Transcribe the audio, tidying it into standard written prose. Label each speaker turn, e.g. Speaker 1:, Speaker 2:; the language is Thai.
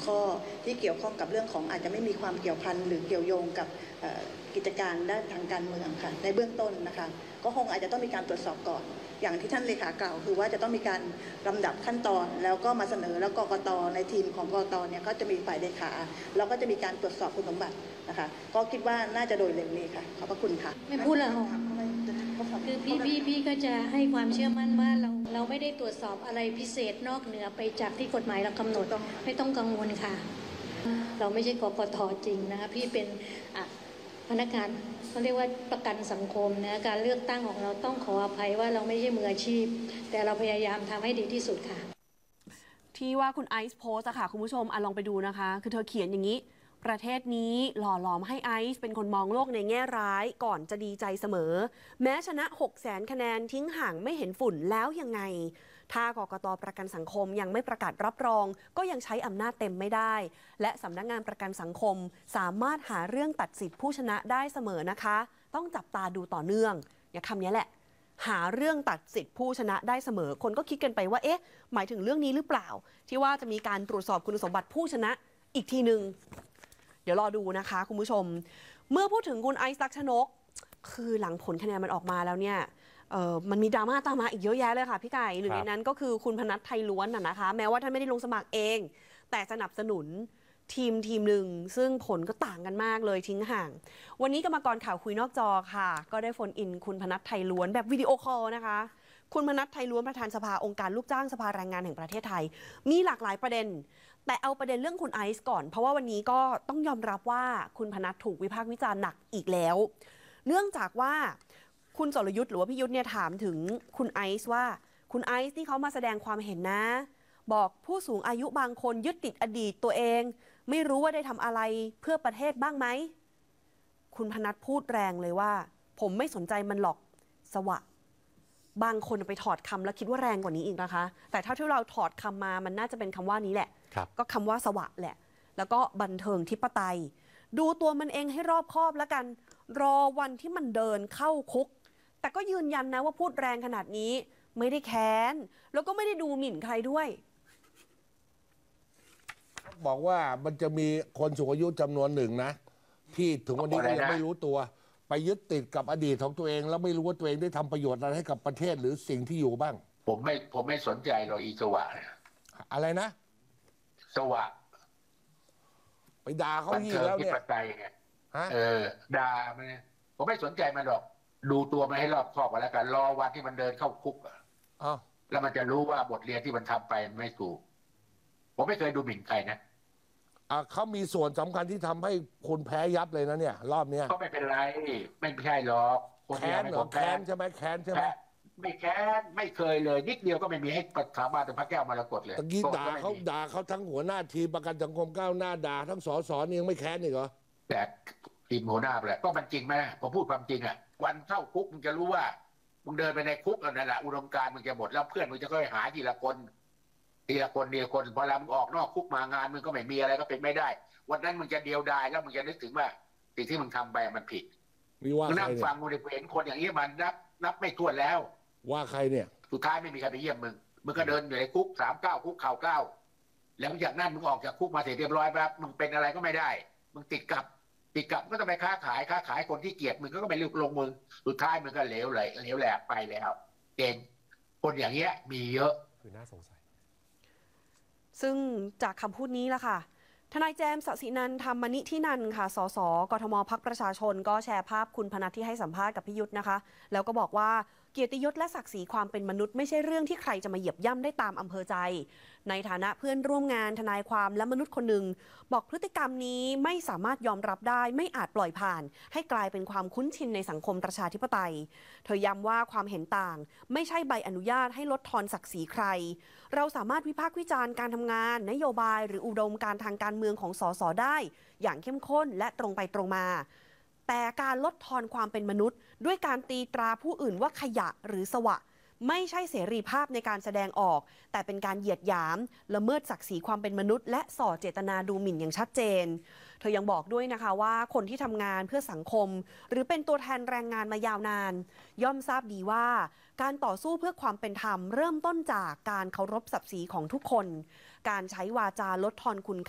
Speaker 1: ข้อที่เกี่ยวข้องกับเรื่องของอาจจะไม่มีความเกี่ยวพันหรือเกี่ยวโยงกับกิจการด้านทางการเมืองค่ะในเบื้องต้นนะคะก็คงอาจจะต้องมีการตรวจสอบก่อนอย่างที่ท่านเลขากล่าวคือว่าจะต้องมีการลำดับขั้นตอนแล้วก็มาเสนอแล้วกกต.ในทีมของกกต.เนี่ยก็จะมีฝ่ายเลขาแล้วก็จะมีการตรวจสอบคุณสมบัตินะคะก็คิดว่าน่าจะโดยเร็วนี้ค่ะขอบพระคุณค่ะ
Speaker 2: ไม่พูดแล้วคือพี่ก็จะให้ความเชื่อมั่นว่าเราไม่ได้ตรวจสอบอะไรพิเศษนอกเหนือไปจากที่กฎหมายเรากำหนดไม่ต้องกังวลค่ะเราไม่ใช่กกต.จริงนะคะพี่เป็นพนักงานเขาเรียกว่าประกันสังคมนะการเลือกตั้งของเราต้องขออภัยว่าเราไม่ใช่มืออาชีพแต่เราพยายามทำให้ดีที่สุดค่ะ
Speaker 3: ที่ว่าคุณไอซ์โพสต์อะค่ะคุณผู้ชมลองไปดูนะคะคือเธอเขียนอย่างนี้ประเทศนี้หล่อหลอมให้ไอซ์เป็นคนมองโลกในแง่ร้ายก่อนจะดีใจเสมอแม้ชนะ 600,000 คะแนนทิ้งห่างไม่เห็นฝุ่นแล้วยังไงถ้ากกต.ประกันสังคมยังไม่ประกาศรับรองก็ยังใช้อำนาจเต็มไม่ได้และสำนักงานประกันสังคมสามารถหาเรื่องตัดสิทธิผู้ชนะได้เสมอนะคะต้องจับตาดูต่อเนื่องอย่าคำนี้แหละหาเรื่องตัดสิทธิผู้ชนะได้เสมอคนก็คิดกันไปว่าเอ๊ะหมายถึงเรื่องนี้หรือเปล่าที่ว่าจะมีการตรวจสอบคุณสมบัติผู้ชนะอีกทีนึงเดี๋ยวรอดูนะคะคุณผู้ชมเมื่อพูดถึงคุณไอซ์ลักษณกคือหลังผลคะแนนมันออกมาแล้วเนี่ยมันมีดราม่าตามมาอีกเยอะแยะเลยค่ะพี่ไก่หนึ่งในนั้นก็คือคุณพนัสไทยล้วนนะคะแม้ว่าท่านไม่ได้ลงสมัครเองแต่สนับสนุนทีมหนึ่งซึ่งผลก็ต่างกันมากเลยทิ้งห่างวันนี้กรรมกรข่าวคุยนอกจอค่ะก็ได้โฟนอินคุณพนัสไทยล้วนแบบวิดีโอคอลนะคะคุณพนัสไทยล้วนประธานสภาองค์การลูกจ้างสภาแรงงานแห่งประเทศไทยมีหลากหลายประเด็นแต่เอาประเด็นเรื่องคุณไอซ์ก่อนเพราะว่าวันนี้ก็ต้องยอมรับว่าคุณพนัสถูกวิพากษ์วิจารณ์หนักอีกแล้วเนื่องจากว่าคุณสรยุทธ์หรือว่าพี่ยุทธเนี่ยถามถึงคุณไอซ์ว่าคุณไอซ์นี่เขามาแสดงความเห็นนะบอกผู้สูงอายุบางคนยึดติดอดีตตัวเองไม่รู้ว่าได้ทำอะไรเพื่อประเทศบ้างไหมคุณพนัสพูดแรงเลยว่าผมไม่สนใจมันหรอกสวะบางคนไปถอดคำแล้วคิดว่าแรงกว่านี้อีกนะคะแต่เท่าที่เราถอดคำมามันน่าจะเป็นคำว่านี้แหละก็คำว่าสวะแหละแล้วก็บันเทิงทิปไตยดูตัวมันเองให้รอบคอบแล้วกันรอวันที่มันเดินเข้าคุกแต่ก็ยืนยันนะว่าพูดแรงขนาดนี้ไม่ได้แค้นแล้วก็ไม่ได้ดูหมิ่นใครด้วย
Speaker 4: บอกว่ามันจะมีคนสูงอายุจำนวนหนึ่งนะที่ถึงวันนี้ก็ยังไม่รู้ตัวไปยึดติดกับอดีตของตัวเองแล้วไม่รู้ว่าตัวเองได้ทำประโยชน์อะไรให้กับประเทศหรือสิ่งที่อยู่บ้าง
Speaker 5: ผมไม่สนใจหรอกอีสวะ
Speaker 4: อะไรนะ
Speaker 5: สวะ
Speaker 4: ไปด่าเขาอีกแล้วเนี่ย
Speaker 5: ด่ามันผมไม่สนใจมันหรอกดูตัวมันให้รอบคอบกันแล้วกันรอวันที่มันเดินเข้าคุกแล้วมันจะรู้ว่าบทเรียนที่มันทำไปไม่ถูกผมไม่เคยดูหมิ่นใครนะ
Speaker 4: เขามีส่วนสำคัญที่ทำให้คุณแพ้ยับเลยนะเนี่ยรอบเนี้ย
Speaker 5: ก็ไม่เป็นไรไม่ใช่หรอก
Speaker 4: แค้นเหรอแค้นใช่ไหมแค้นใช่ไหม
Speaker 5: ไม่แค้นไม่เคยเลยนิดเดียวก็ไม่มีให้สาบานถึงพระแก้วมรกตเลย
Speaker 4: ตะกี้ด่าเขาทั้งหัวหน้าทีมประกันสังคมก้าวหน้าด่าทั้งสสนี่ยังไม่แค้นอีกเหรอ
Speaker 5: แต่ทีมหัวหน้าไปแล้วก็มันจริงไหมผมพูดความจริงอ่ะวันเข้าคุกมึงจะรู้ว่ามึงเดินไปในคุกนั่นแหละอุดมการณ์มึงจะหมดแล้วเพื่อนมึงจะค่อยหาทีละคนพอเรามึงออกนอกคุกมางานมึงก็ไม่มีอะไรก็เป็นไม่ได้วันนั้นมึงจะเดียวดายแล้วมึงจะนึกถึงว่าสิ่งที่มึงทำไปมันผิดมึงนั่งฟังมึงเห็นคนอย่างนี้มันนับไม่ถ้วนแล้ว
Speaker 4: ว่าใครเนี่ย
Speaker 5: สุดท้ายไม่มีใครไปเยี่ยมมึงก็เดินอยู่ในคุก39คุกเข่า9แล้วจากนั้นมึงออกจากคุกมาเสร็จเรียบร้อยปั๊บมึงเป็นอะไรก็ไม่ได้มึงติดกับก็ต้องไปค้าขายคนที่เกลียดมึงก็ไม่ลงมึงสุดท้ายมึงก็เหลวแหลกไปแล้วเก่งคนอย่างเงี้ยมีเยอะ
Speaker 6: คือน่าสงสัย
Speaker 3: ซึ่งจากคำพูดนี้ล่ะค่ะทนายแจมสศินันท์ธรรมนิธินันท์ค่ะสสกทมพรรคประชาชนก็แชร์ภาพคุณพนัสที่ให้สัมภาษณ์กับพี่ยุทธนะคะแล้วก็บอกว่าเกียรติยศและศักดิ์ศรีความเป็นมนุษย์ไม่ใช่เรื่องที่ใครจะมาเหยียบย่ำได้ตามอำเภอใจในฐานะเพื่อนร่วมงานทนายความและมนุษย์คนหนึ่งบอกพฤติกรรมนี้ไม่สามารถยอมรับได้ไม่อาจปล่อยผ่านให้กลายเป็นความคุ้นชินในสังคมประชาธิปไตยเธอย้ำว่าความเห็นต่างไม่ใช่ใบอนุญาตให้ลดทอนศักดิ์ศรีใครเราสามารถวิพากษ์วิจารณ์การทำงานนโยบายหรืออุดมการทางการเมืองของสสได้อย่างเข้มข้นและตรงไปตรงมาแต่การลดทอนความเป็นมนุษย์ด้วยการตีตราผู้อื่นว่าขยะหรือสวะไม่ใช่เสรีภาพในการแสดงออกแต่เป็นการเหยียดหยามละเมิดศักดิ์ศรีความเป็นมนุษย์และส่อเจตนาดูหมิ่นอย่างชัดเจนเธอยังบอกด้วยนะคะว่าคนที่ทำงานเพื่อสังคมหรือเป็นตัวแทนแรงงานมายาวนานย่อมทราบดีว่าการต่อสู้เพื่อความเป็นธรรมเริ่มต้นจากการเคารพศักดิ์ศรีของทุกคนการใช้วาจาลดทอนคุณ